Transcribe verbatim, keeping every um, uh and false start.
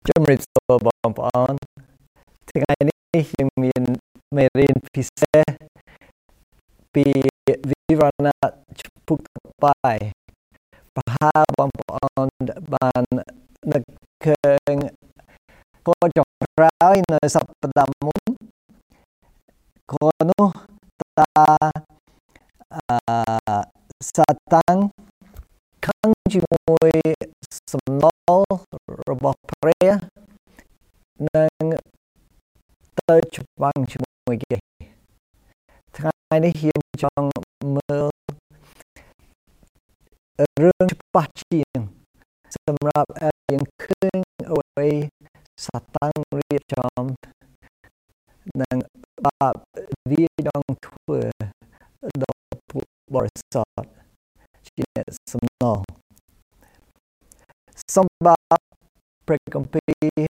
ជំរាបសួរបងប្អូនថ្ងៃនេះយើងមានមេរៀនពិសេសពីវិវរណៈចំពុកបាយប្រហែលបងប្អូនបាននឹកឃើញក៏ចុងក្រោយនៅសប្តាហ៍មុនក៏នោះតាអឺសាតាំងខាងជាមួយសំណល់របស់ព្រះនឹងទៅច្បាំងជាមួយគេថ្ងៃនេះយើងចង់មើលរឿងច្បាស់ជាងសម្រាប់យើងឃើញអ្វីសាតាំងរៀបចំនិងបាបវានឹងធ្វើដល់ពួកបរិសុទ្ធជាសំណល់សម្រាប់ព្រះគម្ពីរ